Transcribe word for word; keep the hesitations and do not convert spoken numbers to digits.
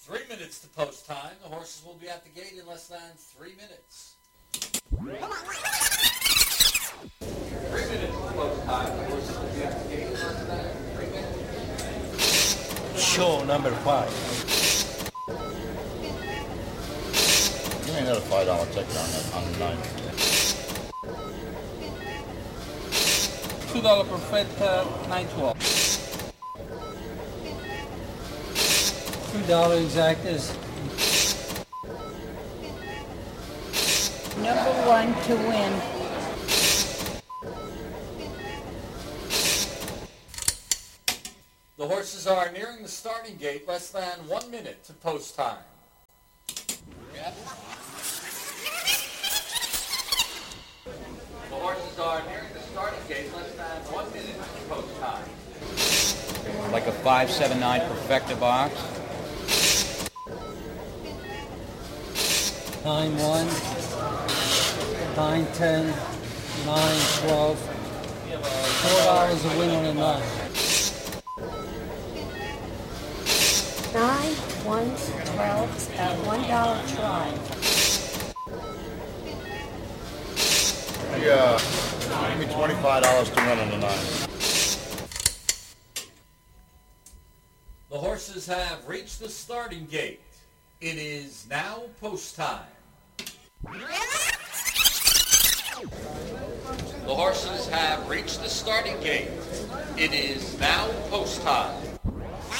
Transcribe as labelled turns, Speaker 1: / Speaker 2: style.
Speaker 1: Three minutes to post time. The horses will be at the gate in less than three minutes. Three minutes to post time. The horses will be at the gate in less than three minutes.
Speaker 2: Show number five.
Speaker 3: Give me another five dollar ticket on the, on the nine.
Speaker 4: Two dollar per fit, uh, nine twelve.
Speaker 2: Two dollar exactas.
Speaker 5: Number one to win.
Speaker 1: The horses are nearing the starting gate, less than one minute to post time. The horses are nearing the starting gate, less than one minute to post time.
Speaker 6: Like a five seven nine Perfecta box.
Speaker 2: Nine one. Nine ten. Nine twelve. Four dollars a win on a nine.
Speaker 5: Nine, one, twelve, uh, one dollar try.
Speaker 3: Yeah, give me twenty-five dollars to win on the nine.
Speaker 1: The horses have reached the starting gate. It is now post time. The horses have reached the starting gate. It is now post time.